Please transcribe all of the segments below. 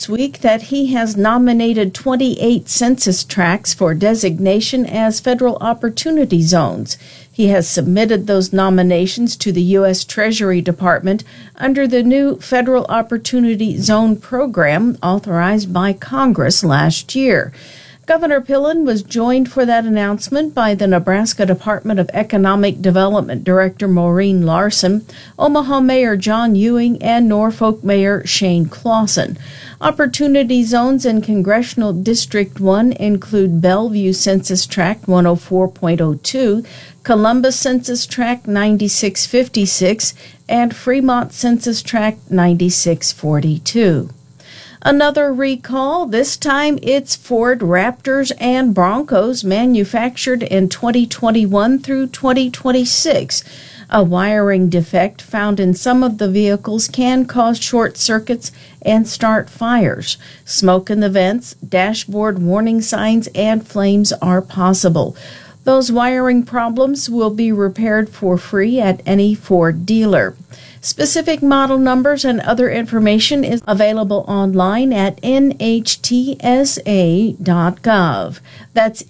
this week that he has nominated 28 census tracts for designation as federal opportunity zones. He has submitted those nominations to the U.S. Treasury Department under the new Federal Opportunity Zone program authorized by Congress last year. Governor Pillen was joined for that announcement by the Nebraska Department of Economic Development Director Maureen Larson, Omaha Mayor John Ewing, and Norfolk Mayor Shane Clausen. Opportunity zones in Congressional District 1 include Bellevue Census Tract 104.02, Columbus Census Tract 9656, and Fremont Census Tract 9642. Another recall, this time it's Ford Raptors and Broncos manufactured in 2021 through 2026. A wiring defect found in some of the vehicles can cause short circuits and start fires. Smoke in the vents, dashboard warning signs, and flames are possible. Those wiring problems will be repaired for free at any Ford dealer. Specific model numbers and other information is available online at nhtsa.gov. That's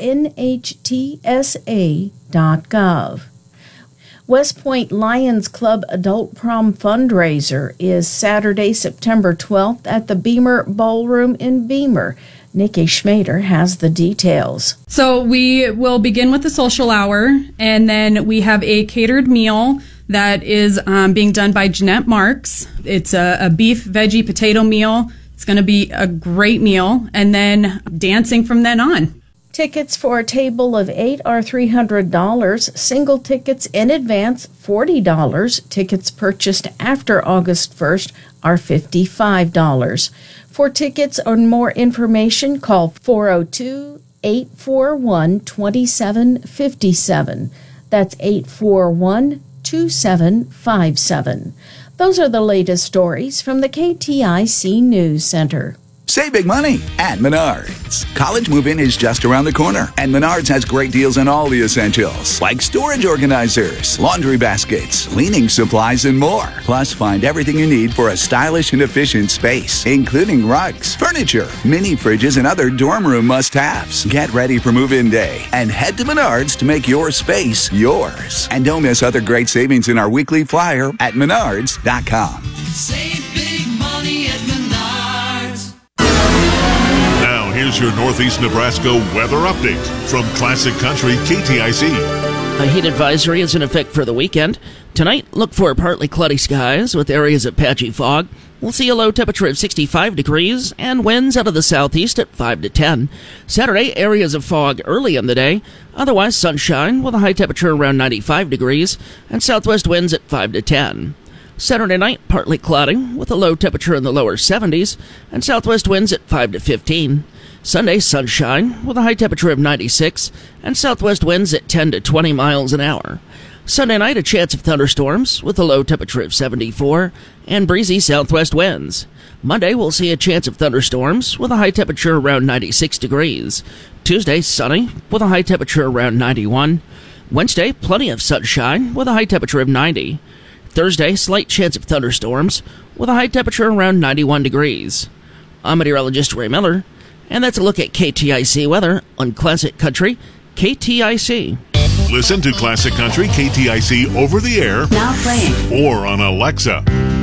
nhtsa.gov. West Point Lions Club Adult Prom Fundraiser is Saturday, September 12th at the Beamer Ballroom in Beamer. Nikki Schmader has the details. So we will begin with the social hour, and then we have a catered meal that is being done by Jeanette Marks. It's a beef, veggie, potato meal. It's going to be a great meal, and then dancing from then on. Tickets for a table of 8 are $300. Single tickets in advance, $40. Tickets purchased after August 1st are $55. For tickets or more information, call 402-841-2757. That's 841-2757. Those are the latest stories from the KTIC News Center. Save big money at Menards. College move-in is just around the corner, and Menards has great deals on all the essentials, like storage organizers, laundry baskets, cleaning supplies, and more. Plus, find everything you need for a stylish and efficient space, including rugs, furniture, mini fridges, and other dorm room must-haves. Get ready for move-in day and head to Menards to make your space yours. And don't miss other great savings in our weekly flyer at menards.com. Save big money at Menards. Now, here's your Northeast Nebraska weather update from Classic Country KTIC. A heat advisory is in effect for the weekend. Tonight, look for partly cloudy skies with areas of patchy fog. We'll see a low temperature of 65 degrees and winds out of the southeast at 5 to 10. Saturday, areas of fog early in the day. Otherwise, sunshine with a high temperature around 95 degrees and southwest winds at 5 to 10. Saturday night, partly cloudy with a low temperature in the lower 70s and southwest winds at 5 to 15. Sunday, sunshine with a high temperature of 96 and southwest winds at 10 to 20 miles an hour. Sunday night, a chance of thunderstorms with a low temperature of 74 and breezy southwest winds. Monday, we'll see a chance of thunderstorms with a high temperature around 96 degrees. Tuesday, sunny with a high temperature around 91. Wednesday, plenty of sunshine with a high temperature of 90. Thursday, slight chance of thunderstorms with a high temperature around 91 degrees. I'm meteorologist Ray Miller, and that's a look at KTIC weather on Classic Country KTIC. Listen to Classic Country KTIC over the air Now playing. or on Alexa.